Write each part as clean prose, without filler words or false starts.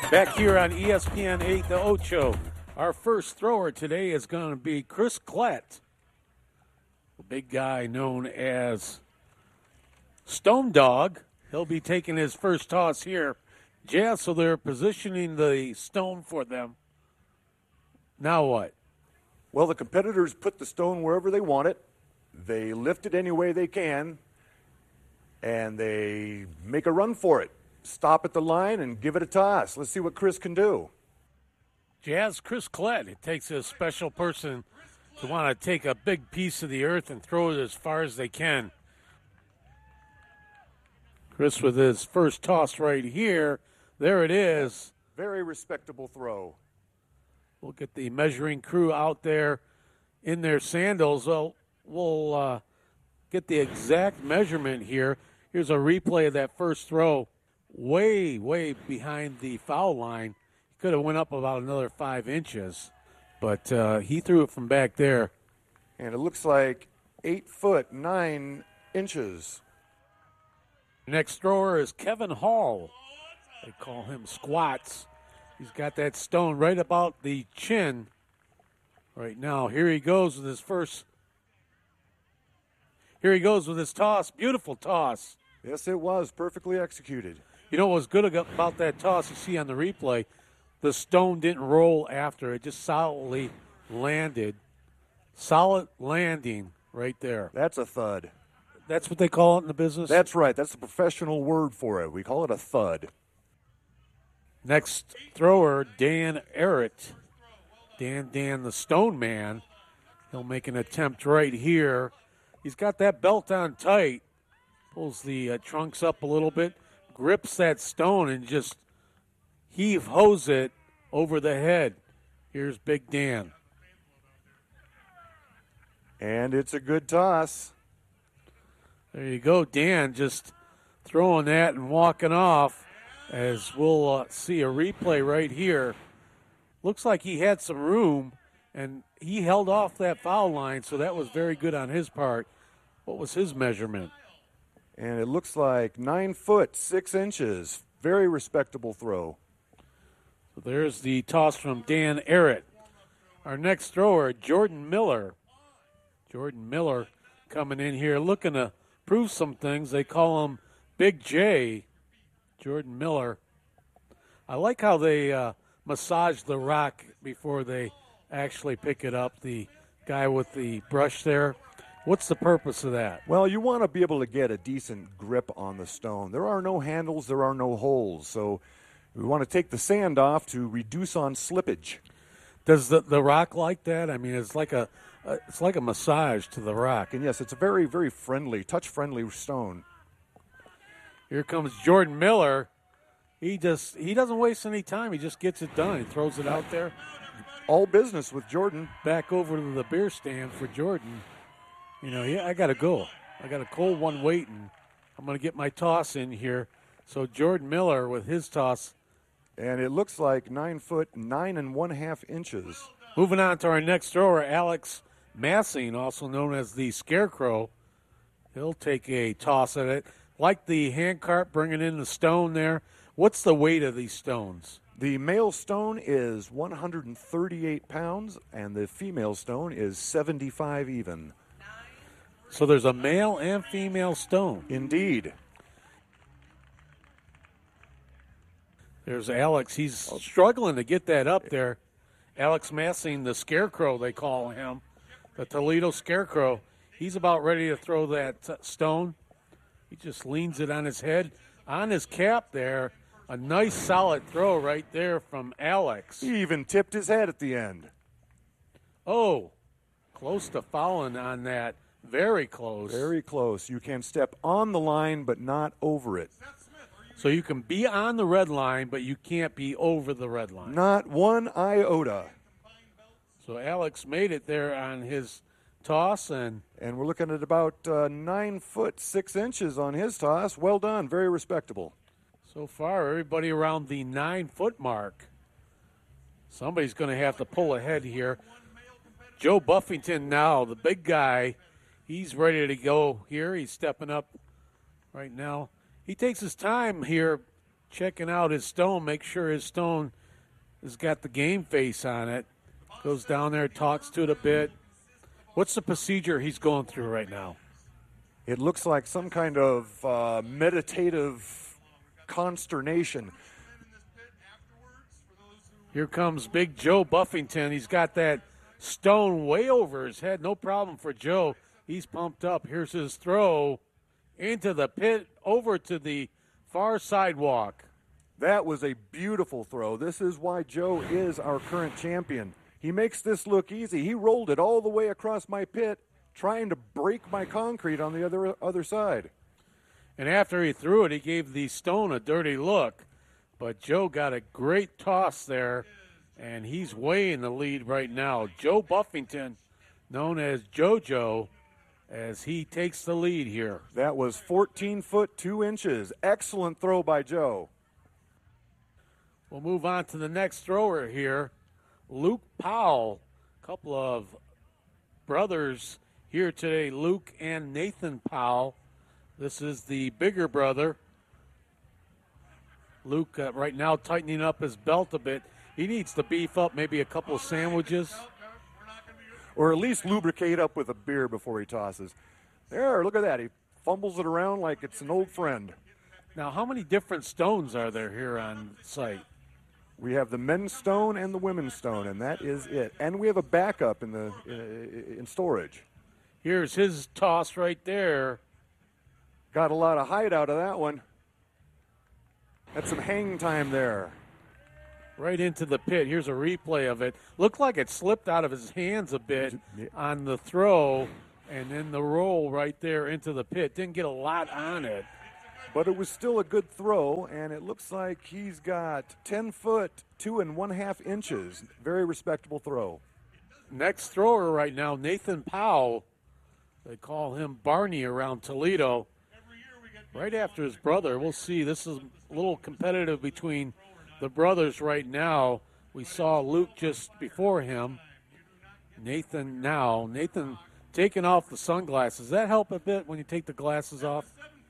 Back here on ESPN 8, the Ocho. Our first thrower today is going to be Chris Klett, the big guy known as Stone Dog. He'll be taking his first toss here. Jazz, so they're positioning the stone for them. Now what? Well, the competitors put the stone wherever they want it. They lift it any way they can, and they make a run for it. Stop at the line and give it a toss. Let's see what Chris can do. Jazz, Chris Klett. It takes a special person to want to take a big piece of the earth and throw it as far as they can. Chris with his first toss right here. There it is. Very respectable throw. We'll get the measuring crew out there in their sandals. We'll get the exact measurement here. Here's a replay of that first throw. Way, way behind the foul line. He could have went up about another 5 inches, but he threw it from back there. And it looks like 8 foot 9 inches. Next thrower is Kevin Hall. They call him Squats. He's got that stone right about the chin right now. Here he goes with his first. Here he goes with his toss. Beautiful toss. Yes, it was perfectly executed. You know what was good about that toss you see on the replay? The stone didn't roll after. It just solidly landed. Solid landing right there. That's a thud. That's what they call it in the business? That's right. That's the professional word for it. We call it a thud. Next thrower, Dan Arrett. Dan the Stone Man. He'll make an attempt right here. He's got that belt on tight. Pulls the trunks up a little bit. Grips that stone and just heave-hose it over the head. Here's Big Dan. And it's a good toss. There you go. Dan just throwing that and walking off, as we'll see a replay right here. Looks like he had some room, and he held off that foul line, so that was very good on his part. What was his measurement? And it looks like 9 foot 6 inches. Very respectable throw. So there's the toss from Dan Arrett. Our next thrower, Jordan Miller. Jordan Miller coming in here looking to prove some things. They call him Big J. Jordan Miller. I like how they massage the rock before they actually pick it up. The guy with the brush there. What's the purpose of that? Well, you want to be able to get a decent grip on the stone. There are no handles, there are no holes. So we want to take the sand off to reduce on slippage. Does the rock like that? I mean, it's like a massage to the rock. And yes, it's a very, very friendly, touch-friendly stone. Here comes Jordan Miller. He doesn't waste any time. He just gets it done. He throws it out there. All business with Jordan. Back over to the beer stand for Jordan. You know, yeah, I got to go. I got a cold one waiting. I'm going to get my toss in here. So Jordan Miller with his toss. And it looks like 9 foot 9 1/2 inches. Moving on to our next thrower, Alex Massing, also known as the Scarecrow. He'll take a toss at it. Like the handcart bringing in the stone there. What's the weight of these stones? The male stone is 138 pounds, and the female stone is 75 even. So there's a male and female stone. Indeed. There's Alex. He's struggling to get that up there. Alex Massing, the Scarecrow, they call him. The Toledo Scarecrow. He's about ready to throw that stone. He just leans it on his head. On his cap there, a nice solid throw right there from Alex. He even tipped his head at the end. Oh, close to fouling on that. Very close. Very close. You can step on the line, but not over it. So you can be on the red line, but you can't be over the red line. Not one iota. So Alex made it there on his toss. And we're looking at about 9 foot 6 inches on his toss. Well done. Very respectable. So far, everybody around the 9 foot mark. Somebody's going to have to pull ahead here. Joe Buffington now, the big guy. He's ready to go here. He's stepping up right now. He takes his time here checking out his stone, make sure his stone has got the game face on it. Goes down there, talks to it a bit. What's the procedure he's going through right now? It looks like some kind of meditative consternation. Here comes Big Joe Buffington. He's got that stone way over his head. No problem for Joe. He's pumped up. Here's his throw into the pit, over to the far sidewalk. That was a beautiful throw. This is why Joe is our current champion. He makes this look easy. He rolled it all the way across my pit, trying to break my concrete on the other side. And after he threw it, he gave the stone a dirty look. But Joe got a great toss there, and he's way in the lead right now. Joe Buffington, known as JoJo, as he takes the lead here. That was 14 foot 2 inches. Excellent throw by Joe. We'll move on to the next thrower here, Luke Powell. A couple of brothers here today, Luke and Nathan Powell. This is the bigger brother. Luke right now tightening up his belt a bit. He needs to beef up maybe a couple of sandwiches. Or at least lubricate up with a beer before he tosses. There, look at that. He fumbles it around like it's an old friend. Now, how many different stones are there here on site? We have the men's stone and the women's stone, and that is it. And we have a backup in storage. Here's his toss right there. Got a lot of height out of that one. That's some hang time there. Right into the pit. Here's a replay of it. Looked like it slipped out of his hands a bit on the throw, and then the roll right there into the pit. Didn't get a lot on it. But it was still a good throw, and it looks like he's got 10 foot 2 1/2 inches. Very respectable throw. Next thrower right now, Nathan Powell. They call him Barney around Toledo. Right after his brother. We'll see. This is a little competitive between the brothers right now. We saw Luke just before him. Nathan now. Nathan taking off the sunglasses. Does that help a bit when you take the glasses off?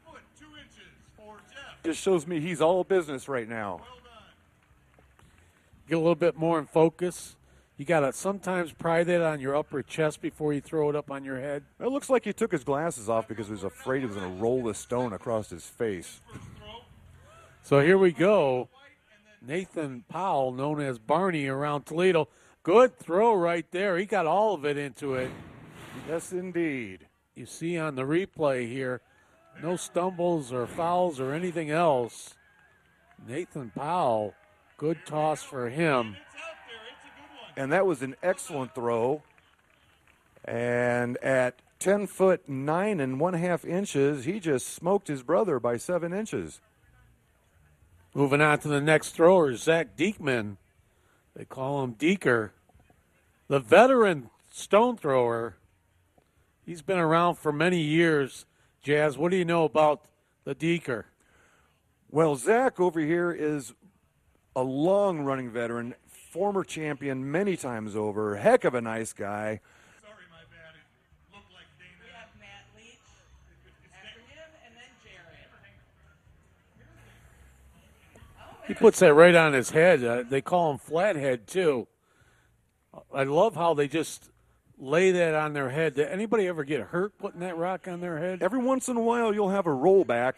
Just shows me he's all business right now. Get a little bit more in focus. You got to sometimes pry that on your upper chest before you throw it up on your head. It looks like he took his glasses off because he was afraid he was going to roll the stone across his face. So here we go. Nathan Powell, known as Barney around Toledo. Good throw right there. He got all of it into it. Yes, indeed. You see on the replay here, no stumbles or fouls or anything else. Nathan Powell, good toss for him. And that was an excellent throw. And at 10 foot 9 1/2 inches, he just smoked his brother by 7 inches. Moving on to the next thrower, Zach Diekman. They call him Deeker. The veteran stone thrower. He's been around for many years. Jazz, what do you know about the Deeker? Well, Zach over here is a long-running veteran, former champion many times over, heck of a nice guy. Sorry, my bad. It looked like Dana. We have Matt Leach after him, and then Jared. He puts that right on his head. They call him Flathead, too. I love how they just lay that on their head. Did anybody ever get hurt putting that rock on their head? Every once in a while, you'll have a rollback.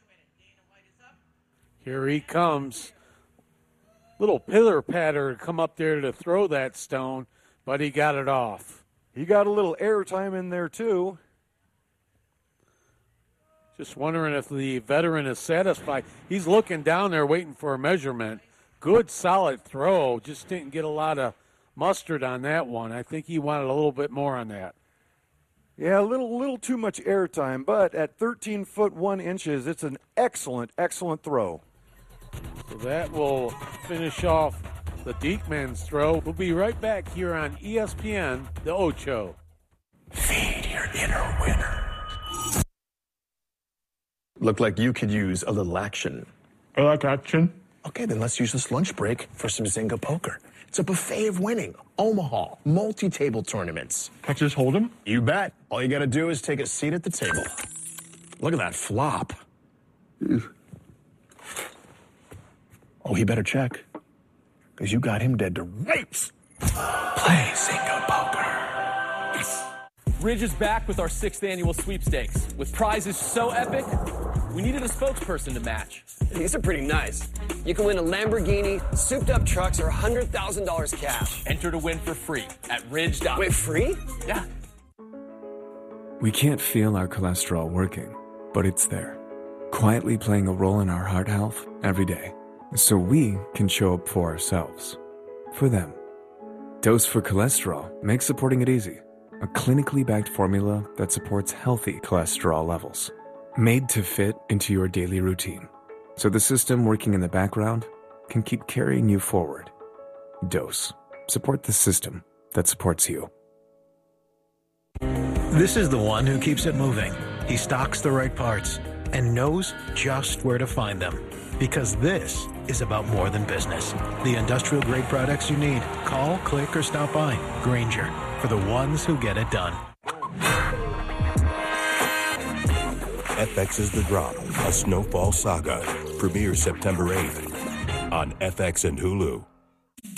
Here he comes. Little pitter patter come up there to throw that stone, but he got it off. He got a little air time in there, too. Just wondering if the veteran is satisfied. He's looking down there waiting for a measurement. Good, solid throw. Just didn't get a lot of mustard on that one. I think he wanted a little bit more on that. Yeah, a little too much air time, but at 13 foot 1 inches, it's an excellent, excellent throw. So that will finish off the Diekman's throw. We'll be right back here on ESPN, the Ocho. Feed your inner winner. Looked like you could use a little action. I like action. Okay, then let's use this lunch break for some Zynga poker. It's a buffet of winning. Omaha, multi-table tournaments. Texas Hold'em? You bet. All you gotta do is take a seat at the table. Look at that flop. Oh, he better check. Because you got him dead to rights. Play Zynga Poker. Ridge is back with our 6th annual sweepstakes. With prizes so epic, we needed a spokesperson to match. These are pretty nice. You can win a Lamborghini, souped-up trucks, or $100,000 cash. Enter to win for free at ridge. Wait, free? Yeah. We can't feel our cholesterol working, but it's there, quietly playing a role in our heart health every day, so we can show up for ourselves, for them. Dose for Cholesterol makes supporting it easy. A clinically backed formula that supports healthy cholesterol levels, made to fit into your daily routine, so the system working in the background can keep carrying you forward. Dose. Support the system that supports you. This is the one who keeps it moving. He stocks the right parts and knows just where to find them. Because this is about more than business. The industrial-grade products you need. Call, click, or stop by. Grainger, for the ones who get it done. FX's The Drop, a Snowfall saga. Premieres September 8th on FX and Hulu.